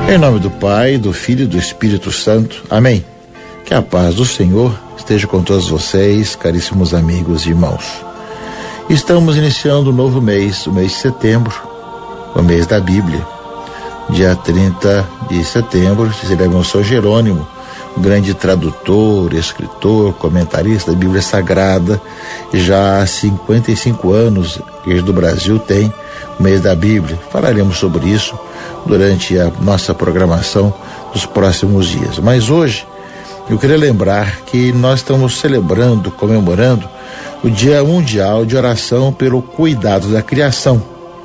Em nome do Pai, do Filho e do Espírito Santo. Amém. Que a paz do Senhor esteja com todos vocês, caríssimos amigos e irmãos. Estamos iniciando um novo mês, o mês de setembro, o mês da Bíblia. Dia 30 de setembro, celebramos São Jerônimo, um grande tradutor, escritor, comentarista da Bíblia Sagrada. Já há 55 anos, a Igreja do Brasil tem o mês da Bíblia. Falaremos sobre isso durante a nossa programação dos próximos dias. Mas hoje, eu queria lembrar que nós estamos comemorando o Dia Mundial de Oração pelo Cuidado da Criação.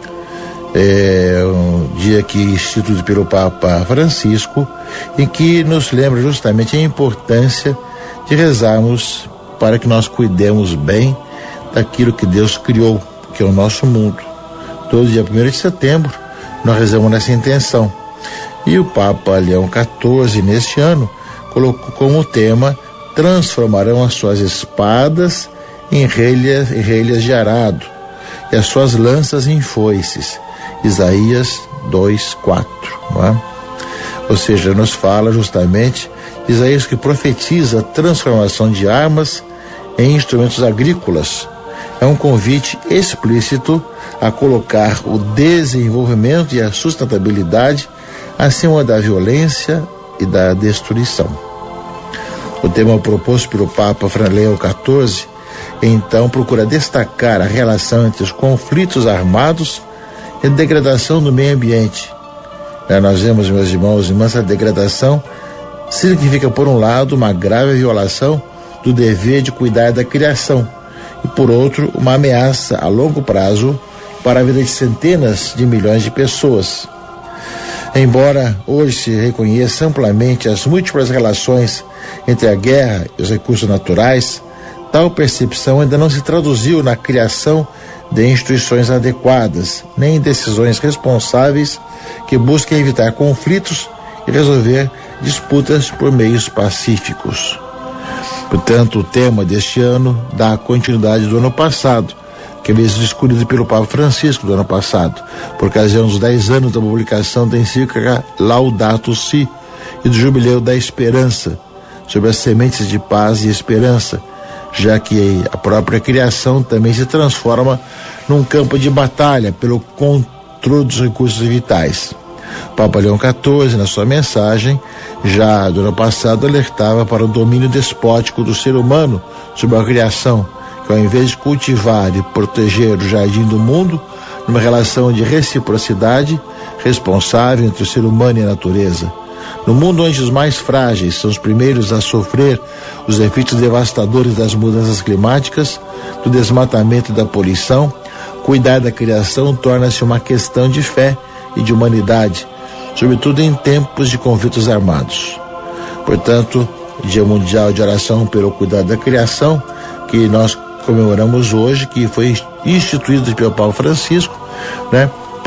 É um dia que instituído pelo Papa Francisco, em que nos lembra justamente a importância de rezarmos para que nós cuidemos bem daquilo que Deus criou, que é o nosso mundo. Todo dia 1º de setembro nós rezamos nessa intenção. E o Papa Leão XIV, neste ano, colocou como tema: transformarão as suas espadas em relhas de arado e as suas lanças em foices. Isaías 2:4, não é? Ou seja, nos fala justamente Isaías, que profetiza a transformação de armas em instrumentos agrícolas. É um convite explícito a colocar o desenvolvimento e a sustentabilidade acima da violência e da destruição. O tema proposto pelo Papa Leão XIV, então, procura destacar a relação entre os conflitos armados e a degradação do meio ambiente. Nós vemos, meus irmãos e irmãs, a degradação significa, por um lado, uma grave violação do dever de cuidar da criação e, por outro, uma ameaça a longo prazo para a vida de centenas de milhões de pessoas. Embora hoje se reconheça amplamente as múltiplas relações entre a guerra e os recursos naturais, tal percepção ainda não se traduziu na criação de instituições adequadas, nem em decisões responsáveis que busquem evitar conflitos e resolver disputas por meios pacíficos. Portanto, o tema deste ano dá continuidade do ano passado, que havia sido escolhido pelo Papa Francisco do ano passado, por ocasião dos 10 anos da publicação da encíclica Laudato Si e do Jubileu da Esperança, sobre as sementes de paz e esperança, já que a própria criação também se transforma num campo de batalha pelo controle dos recursos vitais. O Papa Leão XIV, na sua mensagem, já do ano passado, alertava para o domínio despótico do ser humano sobre a criação, que ao invés de cultivar e proteger o jardim do mundo, numa relação de reciprocidade responsável entre o ser humano e a natureza. No mundo onde os mais frágeis são os primeiros a sofrer os efeitos devastadores das mudanças climáticas, do desmatamento e da poluição, cuidar da criação torna-se uma questão de fé e de humanidade, sobretudo em tempos de conflitos armados. Portanto, o Dia Mundial de Oração pelo Cuidado da Criação, que nós comemoramos hoje, que foi instituído pelo Papa Francisco, né,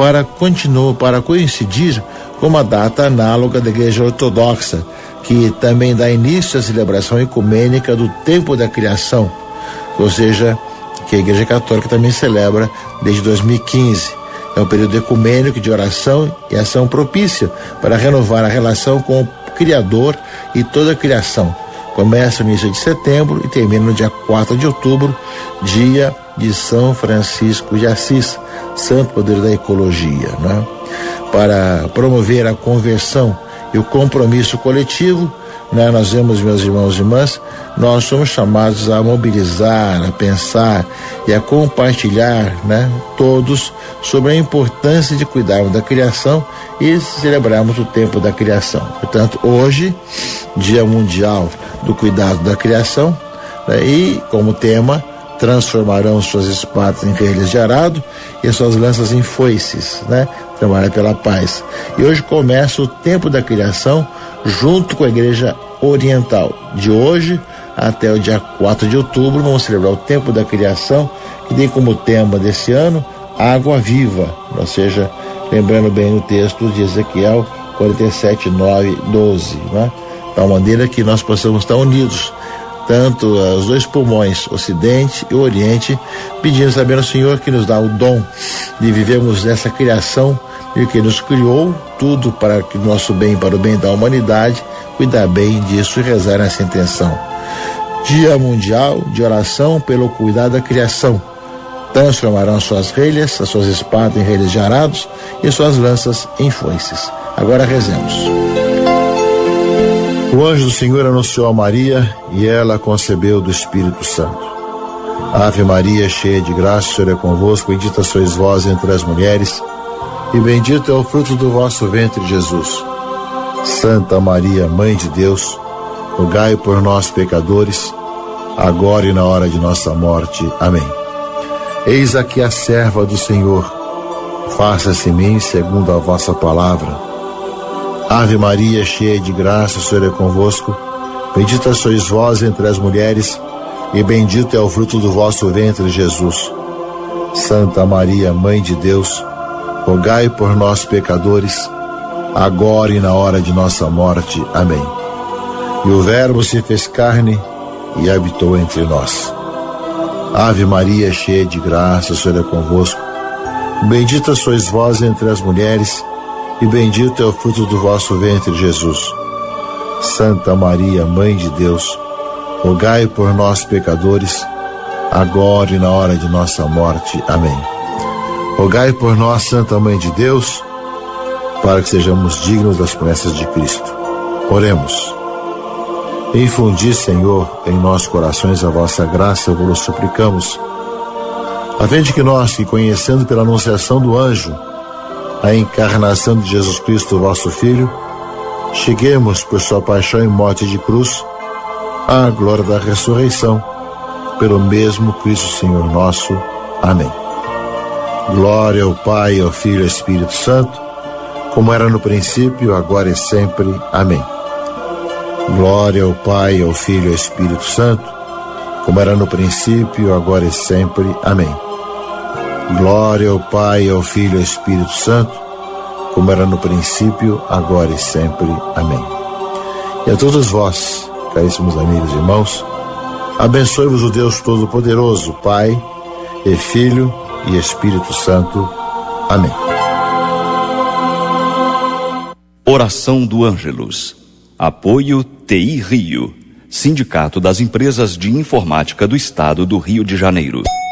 para coincidir com uma data análoga da Igreja Ortodoxa, que também dá início à celebração ecumênica do Tempo da Criação, ou seja, que a Igreja Católica também celebra desde 2015. É um período ecumênico de oração e ação propícia para renovar a relação com o Criador e toda a criação. Começa no início de setembro e termina no dia 4 de outubro, dia de São Francisco de Assis, santo padroeiro da ecologia, né? Para promover a conversão e o compromisso coletivo, né, nós vemos, meus irmãos e irmãs, nós somos chamados a mobilizar, a pensar e a compartilhar, né, todos sobre a importância de cuidarmos da criação e celebrarmos o tempo da criação. Portanto, hoje, Dia Mundial do Cuidado da Criação, né, e como tema, transformarão suas espadas em relhas de arado e as suas lanças em foices, né? Trabalhar pela paz. E hoje começa o tempo da criação junto com a Igreja Oriental. De hoje até o dia 4 de outubro vamos celebrar o tempo da criação, que tem como tema desse ano água viva, ou seja, lembrando bem o texto de Ezequiel 47, 9, 12, né? De tal maneira que nós possamos estar unidos, tanto os dois pulmões, Ocidente e Oriente, pedindo, sabendo ao Senhor que nos dá o dom de vivermos essa criação e que nos criou, tudo para que nosso bem, para o bem da humanidade, cuidar bem disso e rezar nessa intenção. Dia Mundial de Oração pelo Cuidado da Criação. Transformarão suas relhas, as suas espadas em relhas de arados e suas lanças em foices. Agora rezemos. O anjo do Senhor anunciou a Maria e ela concebeu do Espírito Santo. Ave Maria, cheia de graça, o Senhor é convosco, bendita sois vós entre as mulheres, e bendito é o fruto do vosso ventre, Jesus. Santa Maria, Mãe de Deus, rogai por nós, pecadores, agora e na hora de nossa morte. Amém. Eis aqui a serva do Senhor, faça-se em mim segundo a vossa palavra. Ave Maria, cheia de graça, o Senhor é convosco, bendita sois vós entre as mulheres, e bendito é o fruto do vosso ventre, Jesus. Santa Maria, Mãe de Deus, rogai por nós, pecadores, agora e na hora de nossa morte. Amém. E o Verbo se fez carne e habitou entre nós. Ave Maria, cheia de graça, o Senhor é convosco. Bendita sois vós entre as mulheres, e bendito é o fruto do vosso ventre, Jesus. Santa Maria, Mãe de Deus, rogai por nós, pecadores, agora e na hora de nossa morte. Amém. Rogai por nós, Santa Mãe de Deus, para que sejamos dignos das promessas de Cristo. Oremos. Infundi, Senhor, em nossos corações a vossa graça, vos suplicamos, a fim de que nós, que conhecendo pela anunciação do anjo a encarnação de Jesus Cristo, vosso Filho, cheguemos por sua paixão e morte de cruz à glória da ressurreição, pelo mesmo Cristo Senhor nosso. Amém. Glória ao Pai, ao Filho e ao Espírito Santo, como era no princípio, agora e sempre. Amém. Glória ao Pai, ao Filho e ao Espírito Santo, como era no princípio, agora e sempre. Amém. Glória ao Pai, ao Filho e ao Espírito Santo, como era no princípio, agora e sempre. Amém. E a todos vós, caríssimos amigos e irmãos, abençoe-vos o Deus Todo-Poderoso, Pai e Filho e Espírito Santo. Amém. Oração do Ângelus. Apoio TI Rio, Sindicato das Empresas de Informática do Estado do Rio de Janeiro.